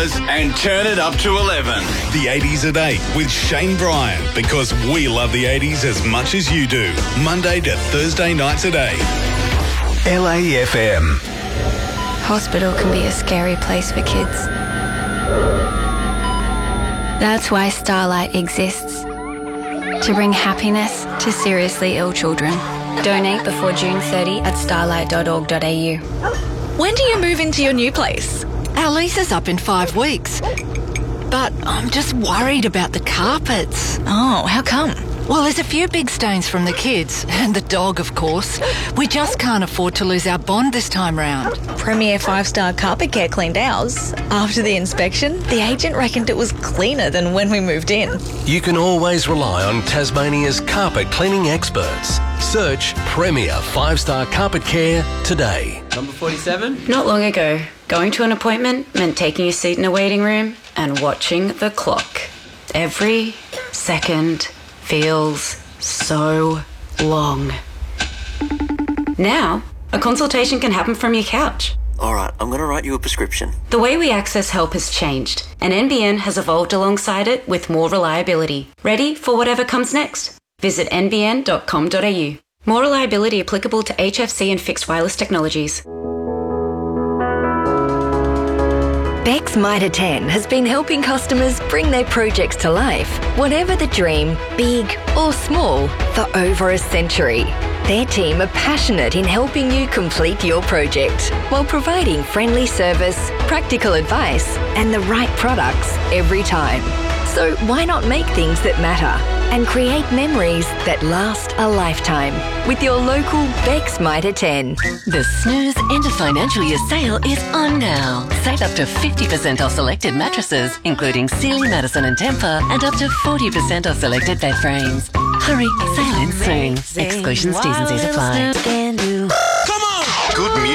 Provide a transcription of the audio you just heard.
And turn it up to 11. The 80s at 8 with Shane Bryan, because we love the 80s as much as you do. Monday to Thursday nights at 8. LAFM. Hospital can be a scary place for kids. That's why Starlight exists. To bring happiness to seriously ill children. Donate before June 30 at starlight.org.au. When do you move into your new place? Our lease is up in 5 weeks. But I'm just worried about the carpets. Oh, how come? Well, there's a few big stains from the kids, and the dog, of course. We just can't afford to lose our bond this time round. Premier 5-star Carpet Care cleaned ours. After the inspection, the agent reckoned it was cleaner than when we moved in. You can always rely on Tasmania's carpet cleaning experts. Search Premier 5-star Carpet Care today. Number 47? Not long ago, going to an appointment meant taking a seat in a waiting room and watching the clock. Every second feels so long. Now, a consultation can happen from your couch. All right, I'm going to write you a prescription. The way we access help has changed, and NBN has evolved alongside it with more reliability. Ready for whatever comes next? Visit nbn.com.au. More reliability applicable to HFC and fixed wireless technologies. Beck's Mitre 10 has been helping customers bring their projects to life, whatever the dream, big or small, for over a century. Their team are passionate in helping you complete your project while providing friendly service, practical advice and the right products every time. So why not make things that matter and create memories that last a lifetime with your local Beck's Mitre 10. The Snooze End of Financial Year sale is on now. Save up to 50% off selected mattresses, including Sealy, Madison and Tempur, and up to 40% off selected bed frames. Hurry, sale ends soon. Exclusions, T's and C's apply. Come on! Good music.